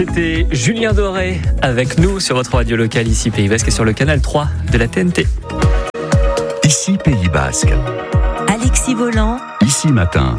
C'était Julien Doré avec nous sur votre radio locale ici Pays Basque et sur le canal 3 de la TNT. Ici Pays Basque. Alexis Volant. Ici Matin.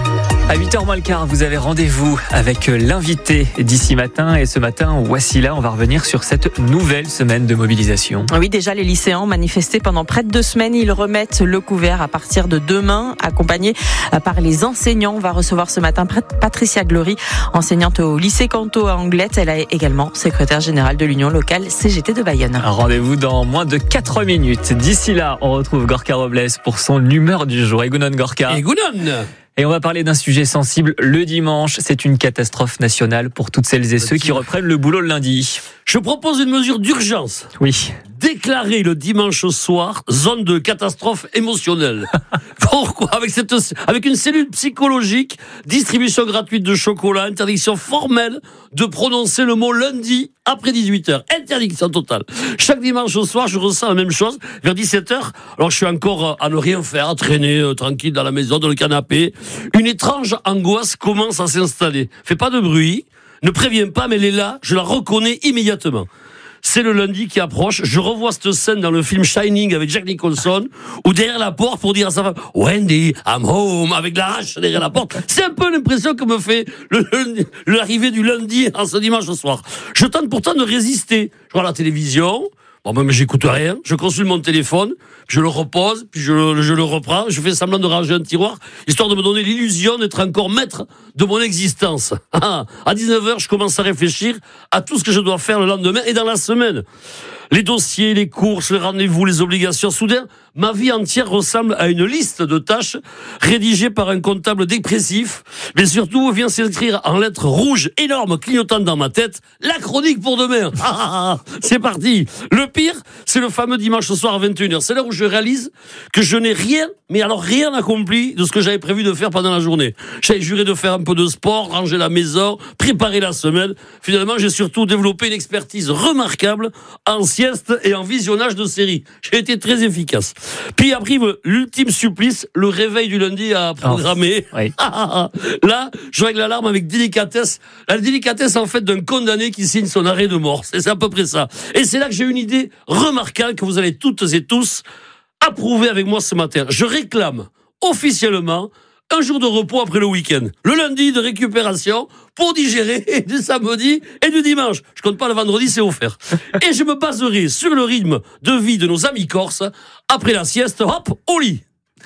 À 8h moins le quart, vous avez rendez-vous avec l'invité d'Ici Matin. Et ce matin, Wassila, on va revenir sur cette nouvelle semaine de mobilisation. Oui, déjà les lycéens ont manifesté pendant près de 2 semaines. Ils remettent le couvert à partir de demain, accompagnés par les enseignants. On va recevoir ce matin Patricia Glory, enseignante au lycée Canto à Anglet. Elle est également secrétaire générale de l'Union locale CGT de Bayonne. Rendez-vous dans moins de 4 minutes. D'ici là, on retrouve Gorka Robles pour son humeur du jour. Egunon Gorka. Egunon. Et on va parler d'un sujet sensible. Le dimanche, c'est une catastrophe nationale pour toutes celles et ceux qui reprennent le boulot le lundi. Je propose une mesure d'urgence. Oui. Déclarer le dimanche soir zone de catastrophe émotionnelle. Pourquoi ? Avec une cellule psychologique, distribution gratuite de chocolat, interdiction formelle de prononcer le mot lundi après 18h. Interdiction totale. Chaque dimanche au soir, je ressens la même chose. Vers 17h, alors je suis encore à ne rien faire, à traîner tranquille dans la maison, dans le canapé. Une étrange angoisse commence à s'installer. Fait pas de bruit, ne préviens pas, mais elle est là, je la reconnais immédiatement. C'est le lundi qui approche. Je revois cette scène dans le film Shining avec Jack Nicholson, où derrière la porte, pour dire à sa femme « Wendy, I'm home », avec la hache derrière la porte. C'est un peu l'impression que me fait l'arrivée du lundi en ce dimanche soir. Je tente pourtant de résister. Je vois la télévision. Bon, même j'écoute rien, je consulte mon téléphone, je le repose, puis je le reprends, je fais semblant de ranger un tiroir, histoire de me donner l'illusion d'être encore maître de mon existence. À 19h, je commence à réfléchir à tout ce que je dois faire le lendemain et dans la semaine. Les dossiers, les courses, les rendez-vous, les obligations. Soudain, ma vie entière ressemble à une liste de tâches rédigée par un comptable dépressif. Mais surtout, vient s'inscrire en lettres rouges énormes clignotant dans ma tête la chronique pour demain. C'est parti. Le pire, c'est le fameux dimanche soir à 21h. C'est là où je réalise que je n'ai rien, mais alors rien accompli de ce que j'avais prévu de faire pendant la journée. J'avais juré de faire un peu de sport, ranger la maison, préparer la semaine. Finalement, j'ai surtout développé une expertise remarquable en sieste et en visionnage de séries. J'ai été très efficace. Puis arrive l'ultime supplice, le réveil du lundi à programmer. Oui. Là, je règle l'alarme avec délicatesse. La délicatesse, en fait, d'un condamné qui signe son arrêt de mort. C'est à peu près ça. Et c'est là que j'ai une idée remarquable que vous allez toutes et tous approuver avec moi ce matin. Je réclame officiellement un jour de repos après le week-end. Le lundi de récupération pour digérer du samedi et du dimanche. Je compte pas le vendredi, c'est offert. Et je me baserai sur le rythme de vie de nos amis corses. Après la sieste, hop, au lit.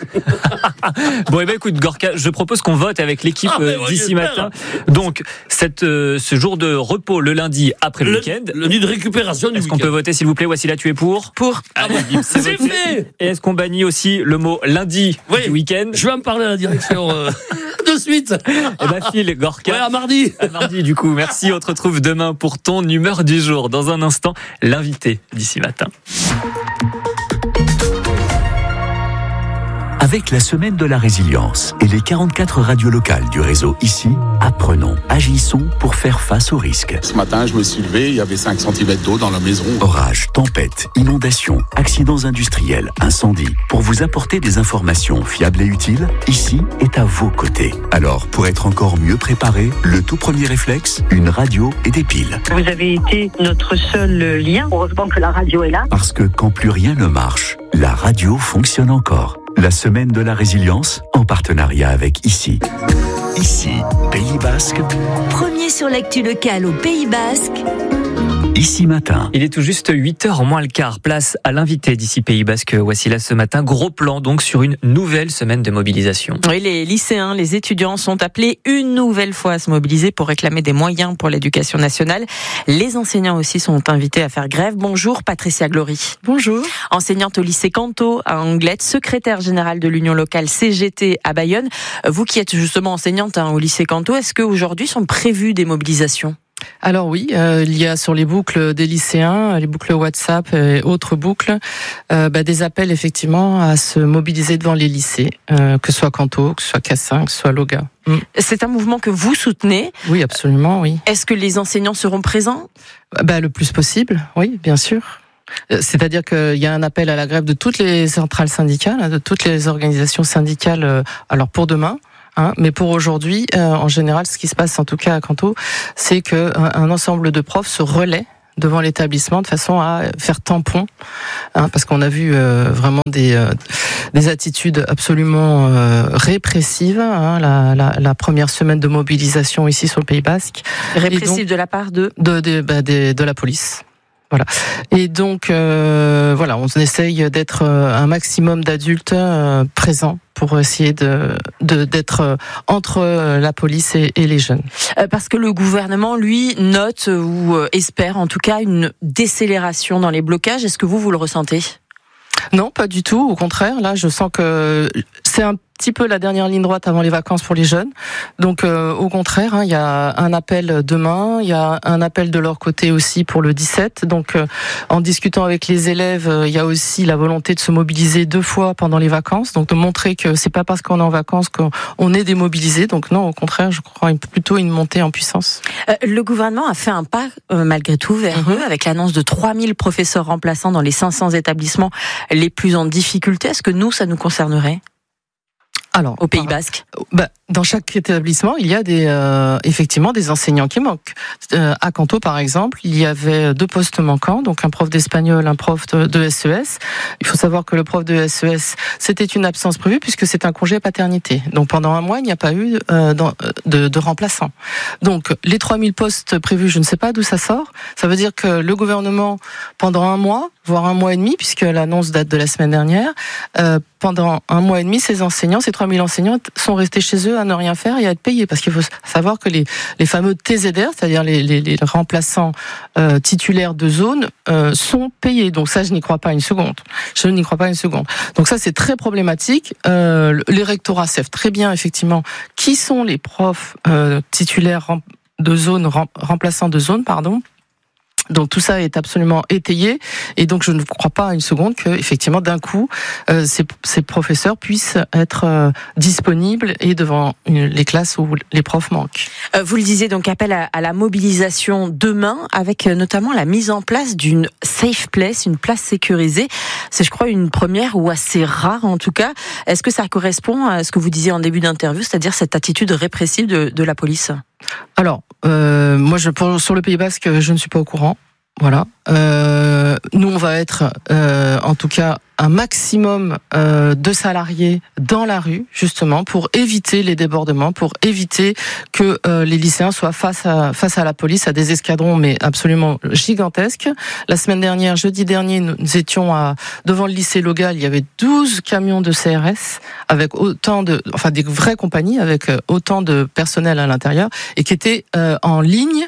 Bon, et ben écoute, Gorka, je propose qu'on vote avec l'équipe d'Ici Matin. Donc, ce jour de repos le lundi après le week-end. Lundi de récupération du week-end. Est-ce qu'on peut voter, s'il vous plaît? Wassila, tu es pour? Pour. Allez, c'est fait. Et est-ce qu'on bannit aussi le mot lundi du week-end? Je vais en parler à la direction de suite. Et ben, file, Gorka. Ouais, à mardi. À mardi, du coup. Merci. On te retrouve demain pour ton humeur du jour. Dans un instant, l'invité d'Ici Matin. Avec la semaine de la résilience et les 44 radios locales du réseau Ici, apprenons, agissons pour faire face aux risques. Ce matin, je me suis levé, il y avait 5 cm d'eau dans la maison. Orages, tempêtes, inondations, accidents industriels, incendies. Pour vous apporter des informations fiables et utiles, Ici est à vos côtés. Alors, pour être encore mieux préparé, le tout premier réflexe, une radio et des piles. Vous avez été notre seul lien. Heureusement que la radio est là. Parce que quand plus rien ne marche, la radio fonctionne encore. La semaine de la résilience, en partenariat avec Ici. Ici, Pays Basque. Premier sur l'actu locale au Pays Basque. Ici Matin. Il est tout juste 8h moins le quart. Place à l'invité d'Ici Pays Basque, Wassila, ce matin. Gros plan donc sur une nouvelle semaine de mobilisation. Oui, les lycéens, les étudiants sont appelés une nouvelle fois à se mobiliser pour réclamer des moyens pour l'éducation nationale. Les enseignants aussi sont invités à faire grève. Bonjour Patricia Glory. Bonjour. Enseignante au lycée Canto à Anglet, secrétaire générale de l'Union locale CGT à Bayonne. Vous qui êtes justement enseignante au lycée Canto, est-ce qu'aujourd'hui sont prévues des mobilisations ? Alors oui, il y a sur les boucles des lycéens, les boucles WhatsApp et autres boucles, des appels effectivement à se mobiliser devant les lycées, que ce soit Canto, que ce soit Cassin, que ce soit Loga. C'est un mouvement que vous soutenez? Oui, absolument, oui. Est-ce que les enseignants seront présents? Le plus possible, oui, bien sûr. C'est-à-dire qu'il y a un appel à la grève de toutes les centrales syndicales, de toutes les organisations syndicales, alors pour demain. Mais pour aujourd'hui, en général, ce qui se passe en tout cas à Canto, c'est qu'un ensemble de profs se relaient devant l'établissement de façon à faire tampon, parce qu'on a vu vraiment des attitudes absolument répressives, la première semaine de mobilisation ici sur le Pays Basque. Répressive de la part de la police. Voilà. Et donc, on essaye d'être un maximum d'adultes présents pour essayer d'être entre la police et les jeunes. Parce que le gouvernement, lui, note ou espère en tout cas une décélération dans les blocages. Est-ce que vous le ressentez ? Non, pas du tout. Au contraire, là, je sens que c'est un petit peu la dernière ligne droite avant les vacances pour les jeunes. Donc, au contraire, il y a un appel demain, il y a un appel de leur côté aussi pour le 17. Donc, en discutant avec les élèves, il y a aussi la volonté de se mobiliser 2 fois pendant les vacances. Donc, de montrer que c'est pas parce qu'on est en vacances qu'on est démobilisé. Donc, non, au contraire, je crois plutôt une montée en puissance. Le gouvernement a fait un pas, malgré tout, vers eux, avec l'annonce de 3000 professeurs remplaçants dans les 500 établissements les plus en difficulté. Est-ce que nous, ça nous concernerait ? Alors, au Pays Basque. Dans chaque établissement, il y a effectivement des enseignants qui manquent. À Canto, par exemple, il y avait 2 postes manquants, donc un prof d'espagnol, un prof de SES. Il faut savoir que le prof de SES, c'était une absence prévue puisque c'est un congé paternité. Donc pendant un mois, il n'y a pas eu de remplaçant. Donc les 3000 postes prévus, je ne sais pas d'où ça sort. Ça veut dire que le gouvernement, pendant un mois, voire un mois et demi, puisque l'annonce date de la semaine dernière, pendant un mois et demi, ces 3000 enseignants sont restés chez eux à ne rien faire et à être payés. Parce qu'il faut savoir que les fameux TZR, c'est-à-dire les remplaçants titulaires de zone, sont payés. Donc ça, je n'y crois pas une seconde. Donc ça, c'est très problématique. Les rectorats savent très bien, effectivement, qui sont les profs titulaires de zone, remplaçants de zone, pardon. Donc tout ça est absolument étayé et donc je ne crois pas une seconde que effectivement d'un coup ces professeurs puissent être disponibles et devant les classes où les profs manquent. Vous le disiez, donc appel à la mobilisation demain avec notamment la mise en place d'une safe place, une place sécurisée. C'est, je crois, une première ou assez rare en tout cas. Est-ce que ça correspond à ce que vous disiez en début d'interview, c'est-à-dire cette attitude répressive de la police ? Alors, moi, sur le Pays Basque, je ne suis pas au courant. Voilà. Nous, on va être, en tout cas, un maximum de salariés dans la rue, justement, pour éviter les débordements, pour éviter que les lycéens soient face à la police, à des escadrons, mais absolument gigantesques. La semaine dernière, jeudi dernier, nous étions devant le lycée Logal, il y avait 12 camions de CRS, avec des vraies compagnies, avec autant de personnel à l'intérieur, et qui étaient en ligne,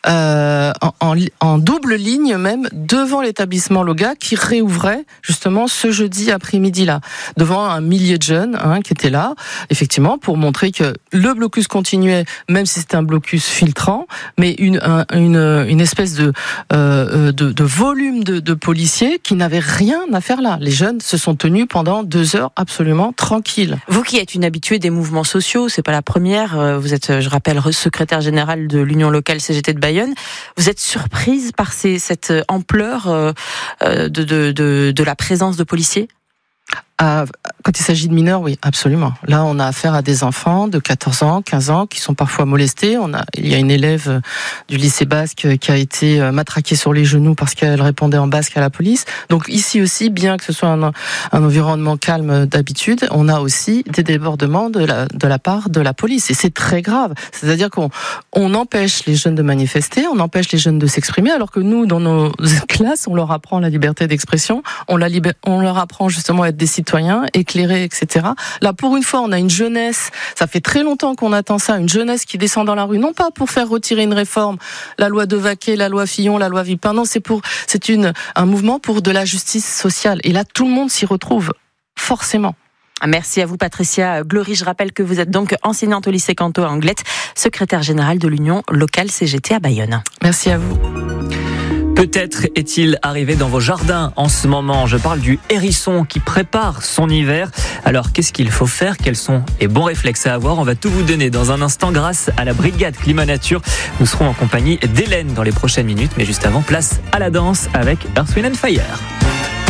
en double ligne même, devant l'établissement Loga, qui réouvrait, justement, ce jeudi après-midi-là, devant un millier de jeunes qui étaient là, effectivement, pour montrer que le blocus continuait, même si c'était un blocus filtrant, mais une espèce de volume de policiers qui n'avaient rien à faire là. Les jeunes se sont tenus pendant 2 heures absolument tranquilles. Vous qui êtes une habituée des mouvements sociaux, c'est pas la première, vous êtes, je rappelle, secrétaire générale de l'Union locale CGT de Bayonne, vous êtes surprise par cette ampleur de la présence de policiers ? Quand il s'agit de mineurs, oui, absolument. Là, on a affaire à des enfants de 14 ans, 15 ans qui sont parfois molestés. Il y a une élève du lycée basque qui a été matraquée sur les genoux parce qu'elle répondait en basque à la police. Donc ici aussi, bien que ce soit un environnement calme d'habitude, on a aussi des débordements de la part de la police. Et c'est très grave. C'est-à-dire qu'on empêche les jeunes de manifester, on empêche les jeunes de s'exprimer, alors que nous, dans nos classes, on leur apprend la liberté d'expression, on leur apprend justement à être des citoyens, éclairés, etc. Là, pour une fois, on a une jeunesse, ça fait très longtemps qu'on attend ça, une jeunesse qui descend dans la rue, non pas pour faire retirer une réforme, la loi de Vaquet, la loi Fillon, la loi Villepin, non, c'est un mouvement pour de la justice sociale. Et là, tout le monde s'y retrouve, forcément. Merci à vous, Patricia Glory. Je rappelle que vous êtes donc enseignante au lycée Canto à Anglet, secrétaire générale de l'Union locale CGT à Bayonne. Merci à vous. Peut-être est-il arrivé dans vos jardins en ce moment. Je parle du hérisson qui prépare son hiver. Alors, qu'est-ce qu'il faut faire? Quels sont les bons réflexes à avoir? On va tout vous donner dans un instant grâce à la brigade Climat Nature. Nous serons en compagnie d'Hélène dans les prochaines minutes. Mais juste avant, place à la danse avec Earth, Wind & Fire.